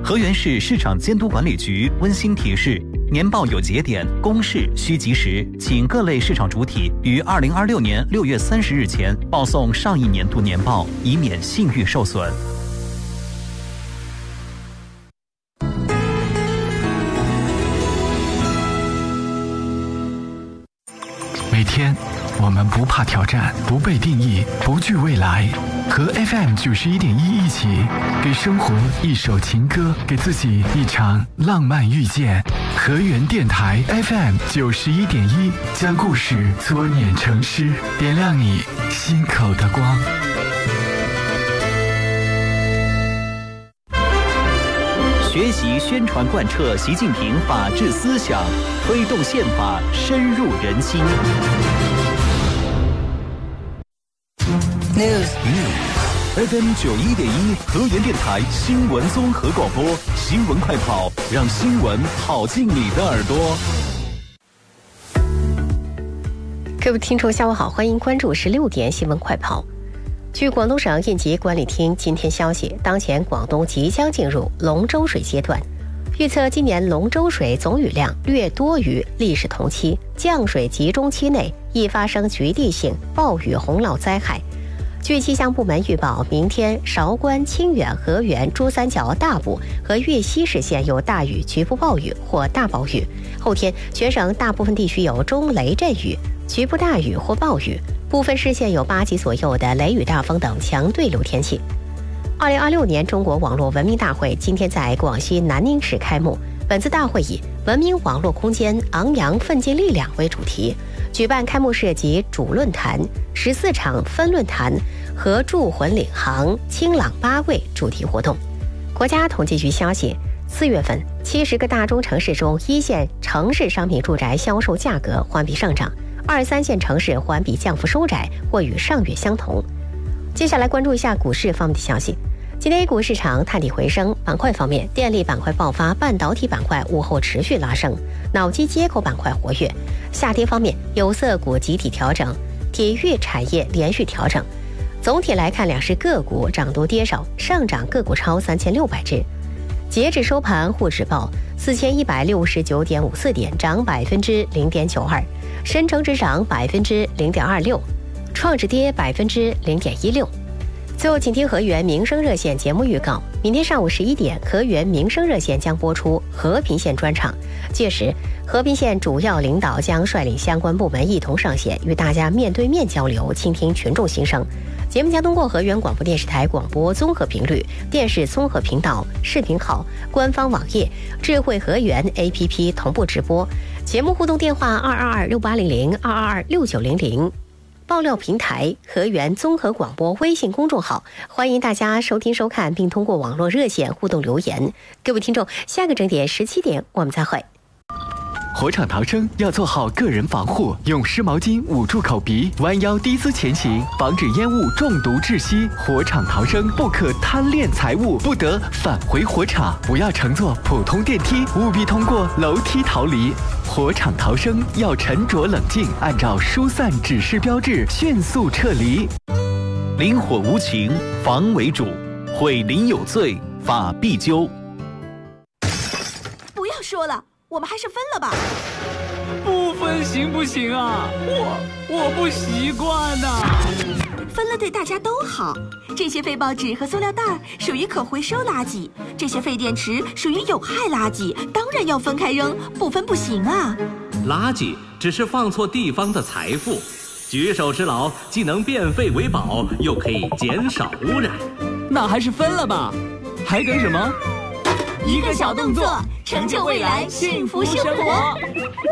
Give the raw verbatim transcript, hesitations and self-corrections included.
河源市市场监督管理局温馨提示：年报有节点，公示需及时，请各类市场主体于二零二六年六月三十日前报送上一年度年报，以免信誉受损。 每天，我们不怕挑战，不被定义，不惧未来。和 F M 九十一点一一起，给生活一首情歌，给自己一场浪漫遇见。河源电台 F M 九十一点一，将故事搓捻成诗，点亮你心口的光。 学习宣传贯彻习近平法治思想，推动宪法深入人心。 News F M 九一点一河源电台新闻综合广播，新闻快跑，让新闻跑进你的耳朵。 各位听众，下午好，欢迎关注十六点新闻快跑。据广东省应急管理厅今天消息，当前广东即将进入龙舟水阶段，预测今年龙舟水总雨量略多于历史同期，降水集中期内易发生局地性暴雨洪涝灾害。据气象部门预报，明天韶关、清远、河源、珠三角大部和粤西市县有大雨、局部暴雨或大暴雨。后天全省大部分地区有中雷阵雨、局部大雨或暴雨，部分市县有八级左右的雷雨大风等强对流天气。二零二六年中国网络文明大会今天在广西南宁市开幕。本次大会以文明网络空间昂扬奋进力量为主题，举办开幕式及主论坛、十四场分论坛和驻魂领航、清朗八位主题活动。国家统计局消息，四月份七十个大中城市中，一线城市商品住宅销售价格环比上涨，二三线城市环比降幅收窄或与上月相同。接下来关注一下股市方面的消息。今天 A 股市场探底回升，板块方面，电力板块爆发，半导体板块午后持续拉升，脑机接口板块活跃。下跌方面，有色股集体调整，体育产业连续调整。总体来看，两市个股涨多跌少，上涨个股超三千六百只。截至收盘，沪指报四千一百六十九点五四点，涨百分之零点九二；深成指涨百分之零点二六，创指跌百分之零点一六。最后，请听河源民生热线节目预告：明天上午十一点，河源民生热线将播出和平县专场。届时，和平县主要领导将率领相关部门一同上线，与大家面对面交流，倾听群众心声。节目将通过河源广播电视台广播综合频率、电视综合频道、视频号、官方网页、智慧河源 A P P 同步直播。节目互动电话二二二六八零零二二二六九零零。爆料平台河源综合广播微信公众号，欢迎大家收听收看，并通过网络热线互动留言。各位听众，下个整点十七点我们再会。 火场逃生要做好个人防护，用湿毛巾捂住口鼻，弯腰低姿前行，防止烟雾中毒窒息。火场逃生不可贪恋财物，不得返回火场，不要乘坐普通电梯，务必通过楼梯逃离。火场逃生要沉着冷静，按照疏散指示标志迅速撤离。 临火无情，防为主；毁邻有罪，法必究。 不要说了，我们还是分了吧。 不分行不行啊？我我不习惯呐、啊。 分了对大家都好。这些废报纸和塑料袋属于可回收垃圾，这些废电池属于有害垃圾，当然要分开扔，不分不行啊。 垃圾只是放错地方的财富，举手之劳既能变废为宝，又可以减少污染。 那还是分了吧，还等什么？ 一个小动作，成就未来幸福生活。